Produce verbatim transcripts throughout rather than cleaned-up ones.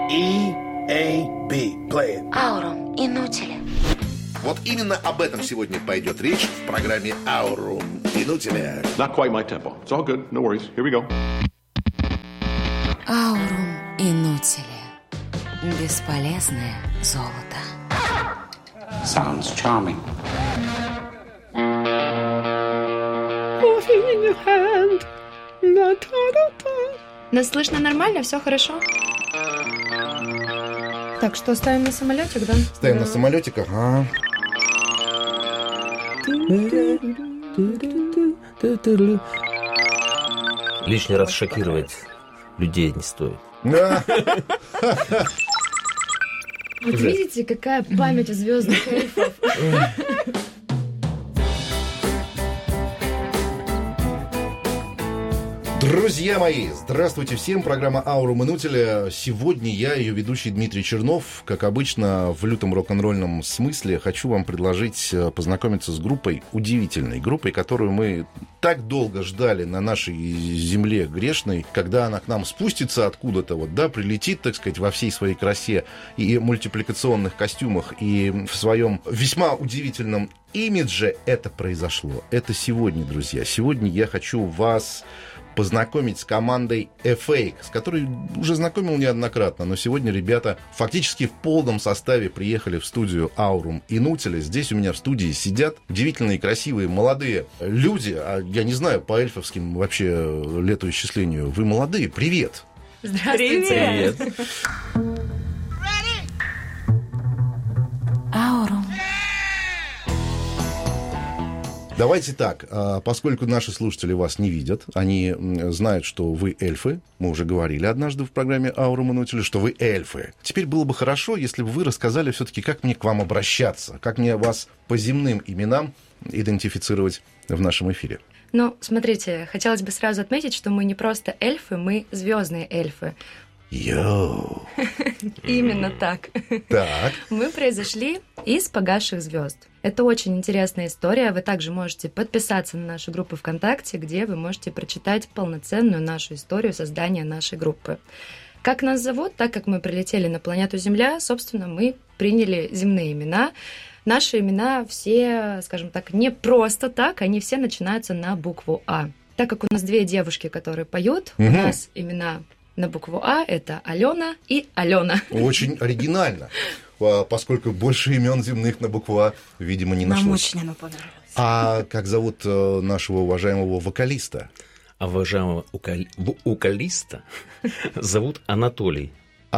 E A B. Play it. Аурум Инутиля. Вот именно об этом сегодня пойдет речь в программе «Аурум Инутиля». Not quite my tempo. It's all good. No worries. Here we go. Аурум Инутиля. Бесполезное золото. Sounds charming. Coffee in your hand. Нас слышно нормально? Все хорошо? Так, что, ставим на самолетик, да? Ставим на самолетик, ага. Лишний раз шокировать людей не стоит. Вот видите, какая память у звездных эльфов. Друзья мои, здравствуйте всем. Программа «Аурум Инутиля». Сегодня я, ее ведущий Дмитрий Чернов. Как обычно, в лютом рок-н-ролльном смысле хочу вам предложить познакомиться с группой, удивительной группой, которую мы так долго ждали на нашей земле грешной, когда она к нам спустится откуда-то, вот, да, прилетит, так сказать, во всей своей красе и мультипликационных костюмах, и в своем весьма удивительном имидже это произошло. Это сегодня, друзья. Сегодня я хочу вас познакомить с командой A-Fake, с которой уже знакомил неоднократно, но сегодня ребята фактически в полном составе приехали в студию «Аурум Инутиля». Здесь у меня в студии сидят удивительные, красивые, молодые люди, а я не знаю, по эльфовским вообще летоисчислению, вы молодые, привет! Здравствуйте! Привет! Аурум. Давайте так, поскольку наши слушатели вас не видят, они знают, что вы эльфы, мы уже говорили однажды в программе «Аурум Инутиля», что вы эльфы. Теперь было бы хорошо, если бы вы рассказали все-таки, как мне к вам обращаться, как мне вас по земным именам идентифицировать в нашем эфире. Ну, смотрите, хотелось бы сразу отметить, что мы не просто эльфы, мы звездные эльфы. Йоу! Именно так. Так. Мы произошли из погасших звезд. Это очень интересная история. Вы также можете подписаться на нашу группу ВКонтакте, где вы можете прочитать полноценную нашу историю создания нашей группы. Как нас зовут, так как мы прилетели на планету Земля, собственно, мы приняли земные имена. Наши имена все, скажем так, не просто так, они все начинаются на букву А. Так как у нас две девушки, которые поют, угу. У нас имена на букву А — это Алена и Алена. Очень оригинально, поскольку больше имен земных на букву А, видимо, не нашлось. Нам очень оно понравилось. А как зовут нашего уважаемого вокалиста? А уважаемого укали... вокалиста зовут Анатолий.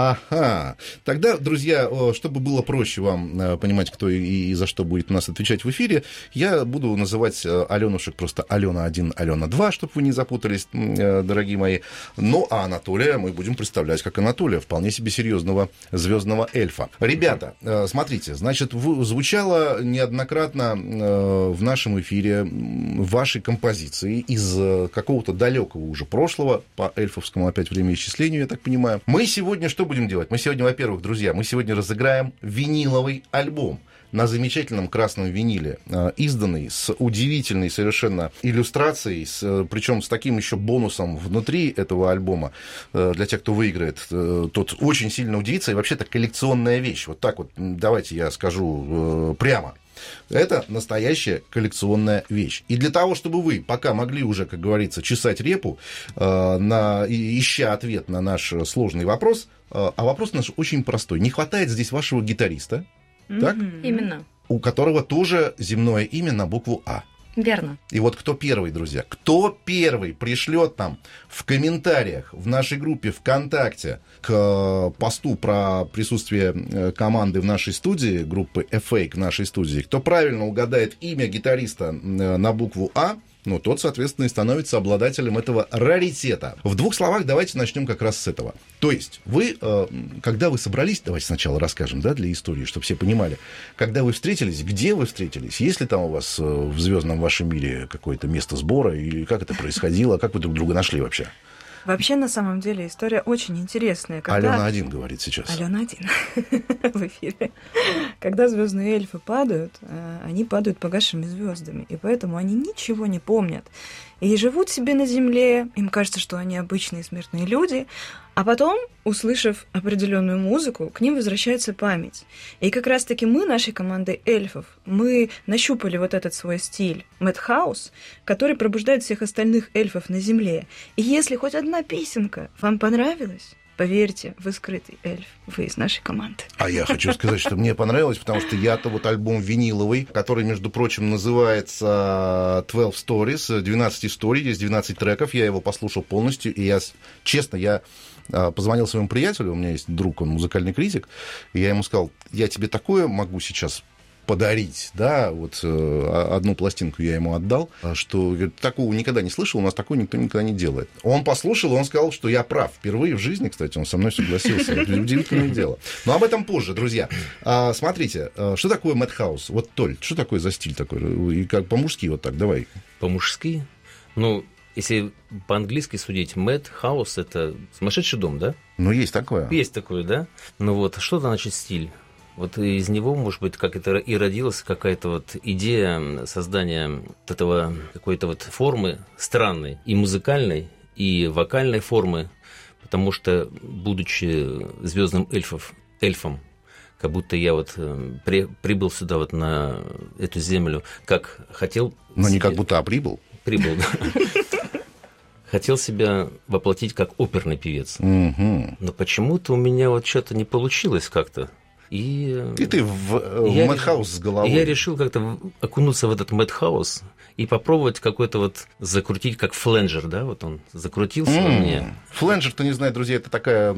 Ага. Тогда, друзья, чтобы было проще вам понимать, кто и за что будет у нас отвечать в эфире, я буду называть Аленушек просто Алена один, Алена два, чтобы вы не запутались, дорогие мои. Ну, а Анатолия мы будем представлять как Анатолия, вполне себе серьезного звездного эльфа. Ребята, смотрите, значит, звучало неоднократно в нашем эфире ваши композиции из какого-то далекого уже прошлого, по эльфовскому опять времяисчислению, я так понимаю. Мы сегодня что будем делать? Мы сегодня, во-первых, друзья, мы сегодня разыграем виниловый альбом на замечательном красном виниле, изданный с удивительной совершенно иллюстрацией, с, причем с таким еще бонусом внутри этого альбома. Для тех, кто выиграет, тот очень сильно удивится. И вообще это коллекционная вещь. Вот так вот, давайте я скажу прямо. Это настоящая коллекционная вещь. И для того, чтобы вы пока могли уже, как говорится, чесать репу, э, на, ища ответ на наш сложный вопрос, э, а вопрос наш очень простой. Не хватает здесь вашего гитариста, mm-hmm. так? Именно. У которого тоже земное имя на букву А. Верно. И вот кто первый, друзья, кто первый пришлет нам в комментариях в нашей группе ВКонтакте к посту про присутствие команды в нашей студии, группы A-Fake в нашей студии, кто правильно угадает имя гитариста на букву А, ну, тот, соответственно, и становится обладателем этого раритета. В двух словах давайте начнем как раз с этого. То есть вы, когда вы собрались, давайте сначала расскажем, да, для истории, чтобы все понимали, когда вы встретились, где вы встретились, есть ли там у вас в звездном вашем мире какое-то место сбора, или как это происходило, как вы друг друга нашли вообще? Вообще, на самом деле, история очень интересная. Когда... Алена один говорит сейчас. Алена один в эфире. Когда звездные эльфы падают, они падают погасшими звездами, и поэтому они ничего не помнят. И живут себе на Земле, им кажется, что они обычные смертные люди, А потом, услышав определенную музыку, к ним возвращается память. И как раз-таки мы, нашей командой эльфов, мы нащупали вот этот свой стиль Madhouse, который пробуждает всех остальных эльфов на Земле. И если хоть одна песенка вам понравилась, поверьте, вы скрытый эльф, вы из нашей команды. А я хочу сказать, что мне понравилось, потому что я-то вот альбом виниловый, который, между прочим, называется двенадцать Stories, двенадцать историй, здесь двенадцать треков, я его послушал полностью, и я, честно, я позвонил своему приятелю, у меня есть друг, он музыкальный критик, и я ему сказал, я тебе такое могу сейчас подарить, да, вот э, одну пластинку я ему отдал, что, говорит, такого никогда не слышал, у нас такого никто никогда не делает. Он послушал, он сказал, что я прав. Впервые в жизни, кстати, он со мной согласился. Это удивительное дело. Но об этом позже, друзья. А, смотрите, что такое Madhouse? Вот, Толь, что такое за стиль такой? И как по-мужски вот так, давай. По-мужски? Ну, если по-английски судить, Madhouse — это сумасшедший дом, да? Ну, есть такое. Есть такое, да? Ну вот, что значит стиль? Вот из него, может быть, как это и родилась какая-то вот идея создания вот этого какой-то вот формы странной, и музыкальной, и вокальной формы, потому что, будучи звездным эльфов, эльфом, как будто я вот при, прибыл сюда вот на эту землю, как хотел... Но не как будто, а прибыл. Прибыл, да. Хотел себя воплотить как оперный певец. Но почему-то у меня вот что-то не получилось как-то. И, и ты в, в Madhouse с головой. Я решил как-то окунуться в этот Madhouse и попробовать какой-то вот закрутить, как фленджер, да, вот он закрутился mm. у меня. Фленджер, кто не знает, друзья, это такая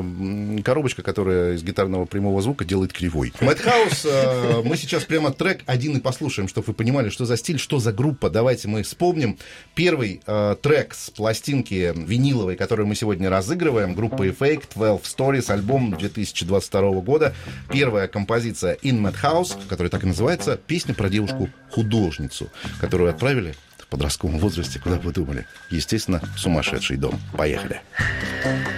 э, коробочка, которая из гитарного прямого звука делает кривой. Madhouse, э, мы сейчас прямо трек один и послушаем, чтобы вы понимали, что за стиль, что за группа. Давайте мы вспомним. Первый э, трек с пластинки виниловой, которую мы сегодня разыгрываем, группа Fake, двенадцать Stories, альбом две тысячи двадцать второго года. Первая композиция In Madhouse, которая так и называется, песня про девушку-художницу, которую отправили в подростковом возрасте, куда вы думали? Естественно, в сумасшедший дом. Поехали.